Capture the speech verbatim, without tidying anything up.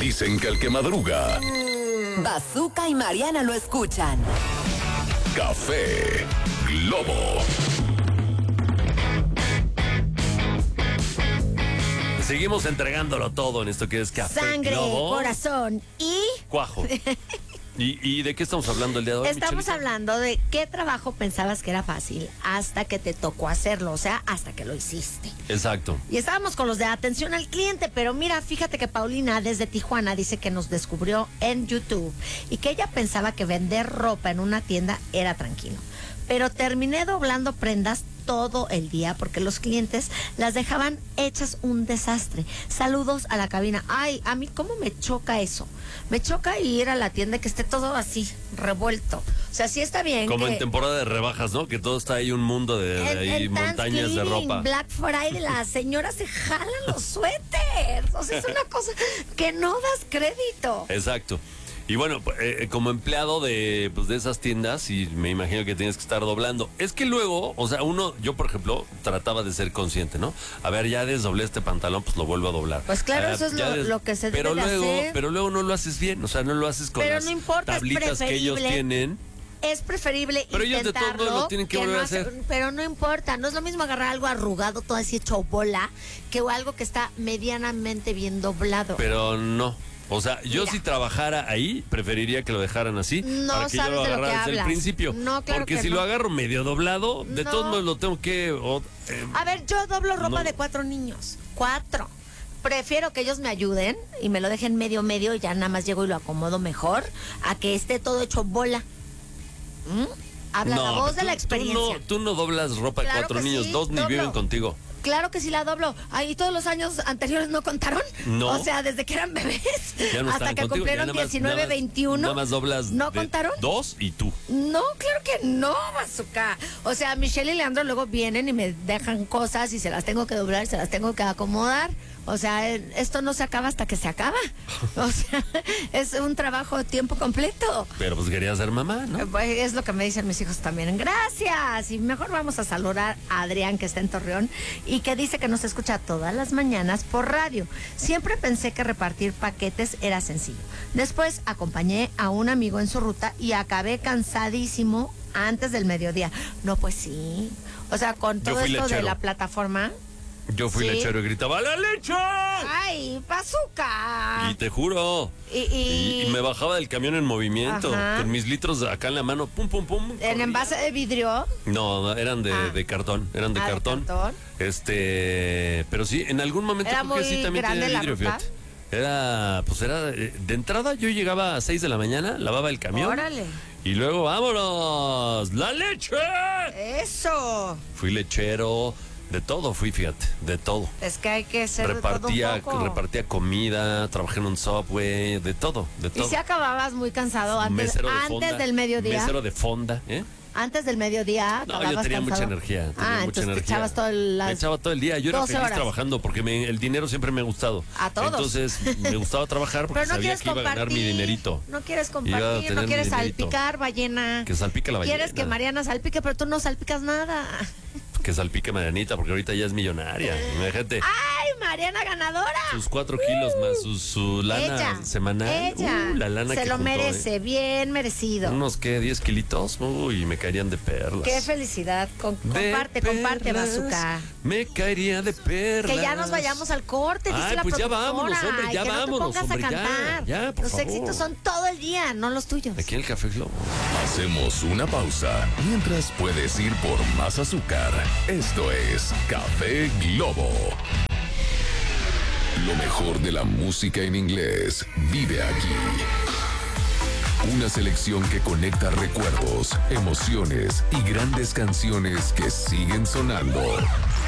Dicen que el que madruga, Bazooka y Mariana lo escuchan. Café Globo. Seguimos entregándolo todo en esto que es Café Sangre, Globo. corazón y... Cuajo. ¿Y, ¿Y de qué estamos hablando el día de hoy, Estamos Michelita? hablando de qué trabajo pensabas que era fácil hasta que te tocó hacerlo, o sea, hasta que lo hiciste. Exacto. Y estábamos con los de atención al cliente, pero mira, fíjate que Paulina desde Tijuana dice que nos descubrió en YouTube y que ella pensaba que vender ropa en una tienda era tranquilo. Pero terminé doblando prendas todo el día porque los clientes las dejaban hechas un desastre. Saludos a la cabina. Ay, a mí cómo me choca eso. Me choca ir a la tienda que esté todo así, revuelto. O sea, sí está bien. Como que en temporada de rebajas, ¿no? Que todo está ahí un mundo de, de en- ahí en montañas de Thanksgiving, ropa. Black Friday, las señoras se jalan los suéteres. O sea, es una cosa que no das crédito. Exacto. Y bueno, eh, como empleado de, pues, de esas tiendas, y me imagino que tienes que estar doblando. Es que luego, o sea, uno, yo por ejemplo, trataba de ser consciente, ¿no? A ver, ya desdoblé este pantalón, pues lo vuelvo a doblar. Pues claro, Ah, eso es ya lo- lo que se pero debe de luego, hacer. Pero luego no lo haces bien, o sea, no lo haces con Pero las no importa, es tablitas que ellos preferible. tienen. Es preferible Pero ellos de todos intentarlo modos lo tienen que volver no a hacer- hacer. Pero no importa, no es lo mismo agarrar algo arrugado, todo así hecho bola, que algo que está medianamente bien doblado. Pero no. O sea, yo Mira. si trabajara ahí, preferiría que lo dejaran así. No para que yo sabes lo de lo que agarrara desde el hablas. principio. No, claro Porque que si no. lo agarro medio doblado, de No. todos modos lo tengo que... o, eh, A ver, yo doblo ropa No. de cuatro niños. Cuatro. Prefiero que ellos me ayuden y me lo dejen medio medio y ya nada más llego y lo acomodo mejor a que esté todo hecho bola. ¿Mm? Habla la voz de tú- la experiencia. Tú no, tú no doblas ropa de Claro cuatro que niños, sí, dos ni doblo. viven contigo. Claro que sí la doblo. Ahí todos los años anteriores no contaron. No. O sea, desde que eran bebés Ya no hasta están que contigo, ya cumplieron nada más- diecinueve, nada más- veintiuno. Nada más doblas ¿No de contaron? dos y tú. No, claro que no, Bazooka. O sea, Michelle y Leandro luego vienen y me dejan cosas y se las tengo que doblar, se las tengo que acomodar. O sea, eh, esto no se acaba hasta que se acaba. O sea, es un trabajo a tiempo completo. Pero pues quería ser mamá, Eh, ¿no? pues, es lo que me dicen mis hijos también. Gracias. Y mejor vamos a saludar a Adrián, que está en Torreón y que dice que nos escucha todas las mañanas por radio. Siempre pensé que repartir paquetes era sencillo. Después acompañé a un amigo en su ruta y acabé cansadísimo antes del mediodía. No, pues sí. O sea, con Yo todo fui esto de lechero. la plataforma. Yo fui ¿sí? lechero y gritaba, ¡la leche! ¡Ay, Bazooka! Y te juro. Y- y- Y, y me bajaba del camión en movimiento, Ajá. con mis litros acá en la mano, pum, pum, pum. En corría. envase de vidrio. No, no, eran de, Ah. de cartón, eran de Ah, de cartón. cartón. Este, pero sí, en algún momento Era creo que muy sí también grande tenía la vidrio, ruta. fíjate. Era, pues era, eh, de entrada yo llegaba a seis de la mañana, lavaba el camión. Órale. Y luego, ¡vámonos! ¡La leche! Eso. Fui lechero, de todo fui, fíjate, de todo. Es que hay que ser Repartía, de todo un poco. repartía comida, trabajé en un Subway, de todo, de Y todo. si acababas muy cansado antes, Mesero de antes fonda, del mediodía. Mesero de fonda, ¿eh? Antes del mediodía. No, yo acababas tenía mucha cansado. energía. Tenía ah, mucha entonces te energía. echabas todo el, Me las echaba todo el día. Yo era doce feliz horas. trabajando porque me- el dinero siempre me ha gustado. A todos. Entonces me gustaba trabajar porque Pero no sabía quieres que iba a compartir. ganar mi dinerito. No quieres Iba a compartir, tener no mi quieres dinerito. salpicar, ballena. Que salpique la Quieres ballena. que Mariana salpique, pero tú no salpicas nada. Que salpique Marianita porque ahorita ya es millonaria. Imagínate. ¡Ay, Mariana ganadora! Sus cuatro kilos más su, su lana ella, semanal. ella. Uh, la lana se que lo juntó, merece, ¿eh? bien merecido. Unos, ¿qué? ¿diez kilitos? Uy, me caerían de perlas. Qué felicidad. Con- De comparte, comparte, perlas, Bazooka. Me caería de perlas. Que ya nos vayamos al corte, dice Ay, la pues ya productora. vámonos, hombre, ya y que vámonos, no te pongas hombre, a ya, cantar. ya, por Los favor. éxitos son todo el día, no los tuyos. Aquí en el Café Globo. Hacemos una pausa mientras puedes ir por más azúcar. Esto es Café Globo. Lo mejor de la música en inglés vive aquí. Una selección que conecta recuerdos, emociones y grandes canciones que siguen sonando.